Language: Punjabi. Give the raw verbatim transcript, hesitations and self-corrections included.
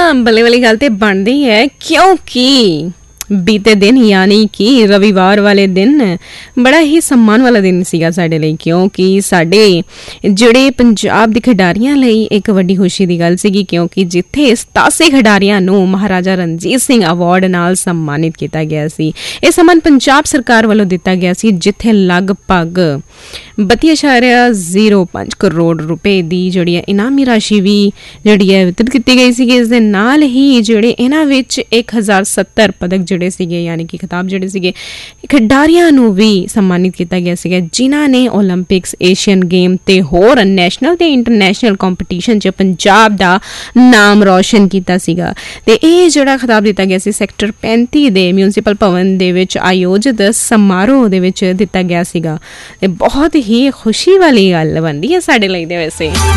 ਬੱਲੇ ਵਾਲੀ ਗੱਲ ਤੇ ਬਣਦੀ ਹੈ ਕਿਉਂਕਿ ਬੀਤੇ ਦਿਨ ਯਾਨੀ ਕਿ ਰਵੀਵਾਰ ਵਾਲੇ ਦਿਨ ਬੜਾ ਹੀ ਸਨਮਾਨ ਵਾਲਾ ਦਿਨ ਸੀਗਾ ਸਾਡੇ ਲਈ, ਕਿਉਂਕਿ ਸਾਡੇ ਜਿਹੜੇ ਪੰਜਾਬ ਦੇ ਖਿਡਾਰੀਆਂ ਲਈ ਇੱਕ ਵੱਡੀ ਖੁਸ਼ੀ ਦੀ ਗੱਲ ਸੀਗੀ, ਕਿਉਂਕਿ ਜਿੱਥੇ ਸਤਾਸੀ ਖਿਡਾਰੀਆਂ ਨੂੰ ਮਹਾਰਾਜਾ ਰਣਜੀਤ ਸਿੰਘ ਅਵਾਰਡ ਨਾਲ ਸਨਮਾਨਿਤ ਕੀਤਾ ਗਿਆ ਸੀ। ਇਹ ਸਨਮਾਨ ਪੰਜਾਬ ਸਰਕਾਰ ਵੱਲੋਂ ਦਿੱਤਾ ਗਿਆ ਸੀ, ਜਿੱਥੇ ਲਗਭਗ ਬੱਤੀ ਅਸ਼ਾਰਿਆ ਜ਼ੀਰੋ ਪੰਜ ਕਰੋੜ ਰੁਪਏ ਦੀ ਜਿਹੜੀ ਹੈ ਇਨਾਮੀ ਰਾਸ਼ੀ ਵੀ ਜਿਹੜੀ ਹੈ ਵਿਤਰਿਤ ਕੀਤੀ ਗਈ ਸੀਗੀ। ਇਸ ਦੇ ਨਾਲ ਹੀ ਜਿਹੜੇ ਇਹਨਾਂ ਵਿੱਚ ਇੱਕ ਹਜ਼ਾਰ ਸੱਤਰ ਪਦਕ ਜਿਹੜੇ ਸੀਗੇ ਯਾਨੀ ਕਿ ਖਿਤਾਬ ਜਿਹੜੇ ਸੀਗੇ ਖਿਡਾਰੀਆਂ ਨੂੰ ਵੀ ਸਨਮਾਨਿਤ ਕੀਤਾ ਗਿਆ ਸੀਗਾ, ਜਿਨ੍ਹਾਂ ਨੇ ਓਲੰਪਿਕਸ, ਏਸ਼ੀਅਨ ਗੇਮ ਤੇ ਹੋਰ ਨੈਸ਼ਨਲ ਤੇ ਇੰਟਰਨੈਸ਼ਨਲ ਕੰਪੀਟੀਸ਼ਨ 'ਚ ਪੰਜਾਬ ਦਾ ਨਾਮ ਰੋਸ਼ਨ ਕੀਤਾ ਸੀਗਾ। ਤੇ ਇਹ ਜਿਹੜਾ ਖਿਤਾਬ ਦਿੱਤਾ ਗਿਆ ਸੀ ਸੈਕਟਰ ਪੈਂਤੀ ਦੇ ਮਿਊਨਿਸਪਲ ਭਵਨ ਦੇ ਵਿੱਚ ਆਯੋਜਿਤ ਸਮਾਰੋਹ ਦੇ ਵਿੱਚ ਦਿੱਤਾ ਗਿਆ ਸੀਗਾ। ਇਹ ਬਹੁਤ ਹੀ ਖੁਸ਼ੀ ਵਾਲੀ ਗੱਲ ਬਣਦੀ ਹੈ ਸਾਡੇ ਲਈ ਦੇ ਵੈਸੇ।